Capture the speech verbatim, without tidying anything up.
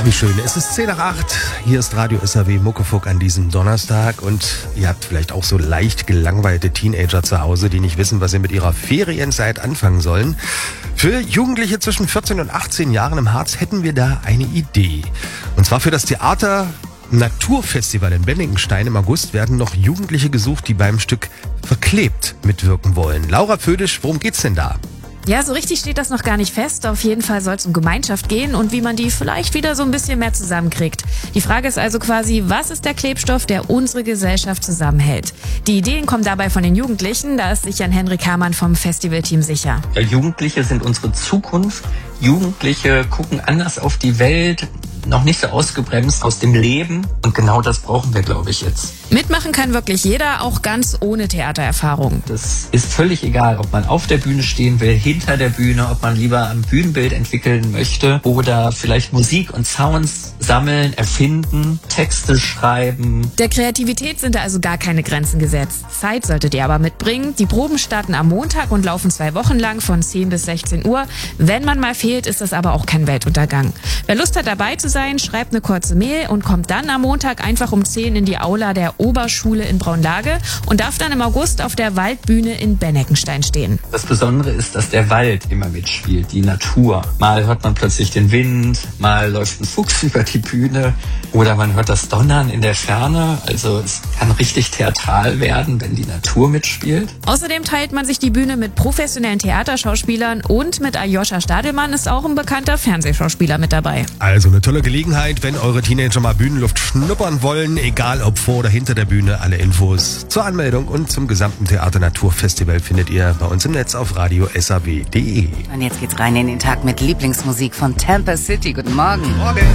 wie schön. Es ist zehn nach acht. Hier ist Radio S R W Muckefuck an diesem Donnerstag. Und ihr habt vielleicht auch so leicht gelangweilte Teenager zu Hause, die nicht wissen, was sie mit ihrer Ferienzeit anfangen sollen. Für Jugendliche zwischen vierzehn und achtzehn Jahren im Harz hätten wir da eine Idee. Und zwar für das Theater Naturfestival in Benningenstein im August werden noch Jugendliche gesucht, die beim Stück Verklebt mitwirken wollen. Laura Födisch, worum geht's denn da? Ja, so richtig steht das noch gar nicht fest. Auf jeden Fall soll es um Gemeinschaft gehen und wie man die vielleicht wieder so ein bisschen mehr zusammenkriegt. Die Frage ist also quasi, was ist der Klebstoff, der unsere Gesellschaft zusammenhält? Die Ideen kommen dabei von den Jugendlichen, da ist sich Jan-Henrik Hermann vom Festivalteam sicher. Ja, Jugendliche sind unsere Zukunft. Jugendliche gucken anders auf die Welt, noch nicht so ausgebremst aus dem Leben. Und genau das brauchen wir, glaube ich, jetzt. Mitmachen kann wirklich jeder, auch ganz ohne Theatererfahrung. Das ist völlig egal, ob man auf der Bühne stehen will, hinter der Bühne, ob man lieber ein Bühnenbild entwickeln möchte oder vielleicht Musik und Sounds sammeln, erfinden, Texte schreiben. Der Kreativität sind da also gar keine Grenzen gesetzt. Zeit solltet ihr aber mitbringen. Die Proben starten am Montag und laufen zwei Wochen lang von zehn bis sechzehn Uhr. Wenn man mal fehlt, ist das aber auch kein Weltuntergang. Wer Lust hat, dabei zu sein, schreibt eine kurze Mail und kommt dann am Montag einfach um zehn in die Aula der Oberschule in Braunlage und darf dann im August auf der Waldbühne in Benningenstein stehen. Das Besondere ist, dass der Wald immer mitspielt, die Natur. Mal hört man plötzlich den Wind, mal läuft ein Fuchs über die Bühne oder man hört das Donnern in der Ferne. Also es kann richtig theatral werden, wenn die Natur mitspielt. Außerdem teilt man sich die Bühne mit professionellen Theaterschauspielern und mit Aljoscha Stadelmann ist auch ein bekannter Fernsehschauspieler mit dabei. Also eine tolle Gelegenheit, wenn eure Teenager mal Bühnenluft schnuppern wollen, egal ob vor oder hinter der Bühne. Alle Infos zur Anmeldung und zum gesamten Theater Naturfestival findet ihr bei uns im Netz auf radio s r w punkt d e. Und jetzt geht's rein in den Tag mit Lieblingsmusik von Tampa City. Guten Morgen. Morgen.